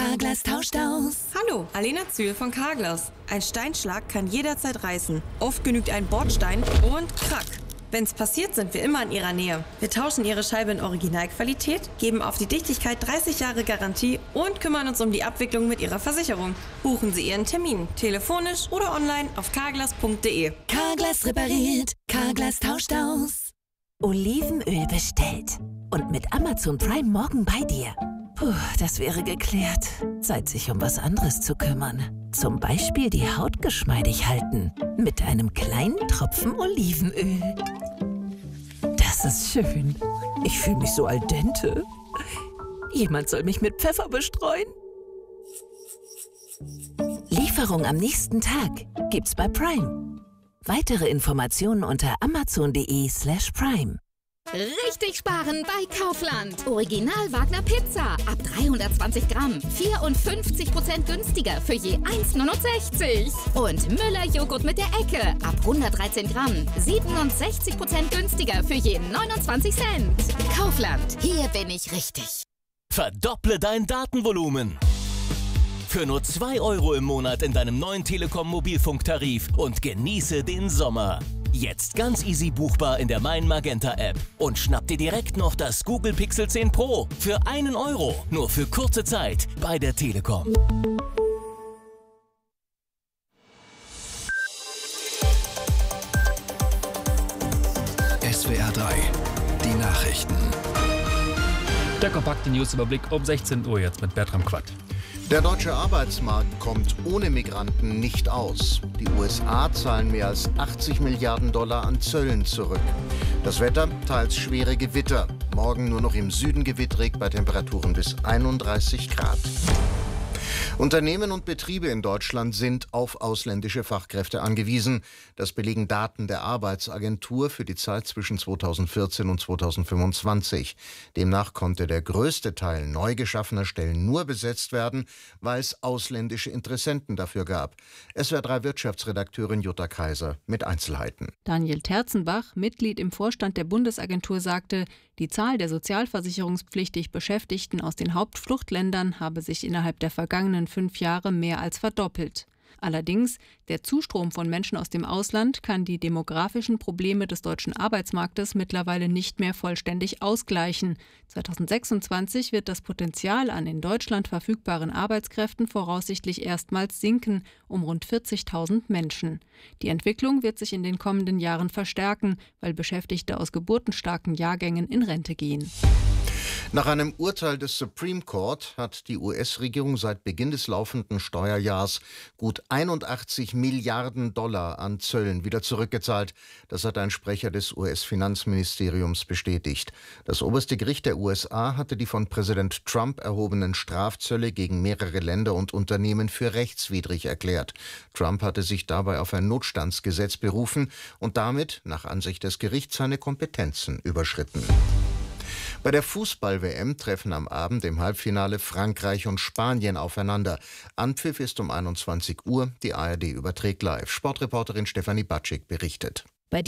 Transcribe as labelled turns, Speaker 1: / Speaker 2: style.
Speaker 1: Carglass tauscht aus.
Speaker 2: Hallo, Alena Zühl von Carglass. Ein Steinschlag kann jederzeit reißen. Oft genügt ein Bordstein und krack. Wenn's passiert, sind wir immer in Ihrer Nähe. Wir tauschen Ihre Scheibe in Originalqualität, geben auf die Dichtigkeit 30 Jahre Garantie und kümmern uns um die Abwicklung mit Ihrer Versicherung. Buchen Sie Ihren Termin, telefonisch oder online auf carglass.de.
Speaker 1: Carglass repariert, Carglass tauscht aus. Olivenöl bestellt. Und mit Amazon Prime morgen bei dir. Puh, das wäre geklärt. Zeit, sich um was anderes zu kümmern. Zum Beispiel die Haut geschmeidig halten. Mit einem kleinen Tropfen Olivenöl. Das ist schön. Ich fühle mich so al dente. Jemand soll mich mit Pfeffer bestreuen. Lieferung am nächsten Tag gibt's bei Prime. Weitere Informationen unter amazon.de/prime.
Speaker 3: Richtig sparen bei Kaufland. Original Wagner Pizza. Ab 320 Gramm. 54% günstiger für je 1,69. Und Müller Joghurt mit der Ecke. Ab 113 Gramm. 67% günstiger für je 29 Cent. Kaufland. Hier bin ich richtig.
Speaker 4: Verdopple dein Datenvolumen. Für nur 2 € im Monat in deinem neuen Telekom-Mobilfunktarif und genieße den Sommer. Jetzt ganz easy buchbar in der Mein Magenta App. Und schnapp dir direkt noch das Google Pixel 10 Pro für 1 €. Nur für kurze Zeit bei der Telekom.
Speaker 5: SWR 3, die Nachrichten.
Speaker 6: Der kompakte Newsüberblick um 16 Uhr jetzt mit Bertram Quatt.
Speaker 7: Der deutsche Arbeitsmarkt kommt ohne Migranten nicht aus. Die USA zahlen mehr als 80 Milliarden $ an Zöllen zurück. Das Wetter, teils schwere Gewitter. Morgen nur noch im Süden gewittrig bei Temperaturen bis 31 Grad. Unternehmen und Betriebe in Deutschland sind auf ausländische Fachkräfte angewiesen. Das belegen Daten der Arbeitsagentur für die Zeit zwischen 2014 und 2025. Demnach konnte der größte Teil neu geschaffener Stellen nur besetzt werden, weil es ausländische Interessenten dafür gab. SWR3-Wirtschaftsredakteurin Jutta Kaiser mit Einzelheiten.
Speaker 8: Daniel Terzenbach, Mitglied im Vorstand der Bundesagentur, sagte, die Zahl der sozialversicherungspflichtig Beschäftigten aus den Hauptfluchtländern habe sich innerhalb der vergangenen 5 Jahre mehr als verdoppelt. Allerdings, der Zustrom von Menschen aus dem Ausland kann die demografischen Probleme des deutschen Arbeitsmarktes mittlerweile nicht mehr vollständig ausgleichen. 2026 wird das Potenzial an in Deutschland verfügbaren Arbeitskräften voraussichtlich erstmals sinken, um rund 40.000 Menschen. Die Entwicklung wird sich in den kommenden Jahren verstärken, weil Beschäftigte aus geburtenstarken Jahrgängen in Rente gehen.
Speaker 7: Nach einem Urteil des Supreme Court hat die US-Regierung seit Beginn des laufenden Steuerjahrs gut 81 Milliarden $ an Zöllen wieder zurückgezahlt. Das hat ein Sprecher des US-Finanzministeriums bestätigt. Das oberste Gericht der USA hatte die von Präsident Trump erhobenen Strafzölle gegen mehrere Länder und Unternehmen für rechtswidrig erklärt. Trump hatte sich dabei auf ein Notstandsgesetz berufen und damit, nach Ansicht des Gerichts, seine Kompetenzen überschritten. Bei der Fußball-WM treffen am Abend im Halbfinale Frankreich und Spanien aufeinander. Anpfiff ist um 21 Uhr. Die ARD überträgt live. Sportreporterin Stefanie Batschik berichtet.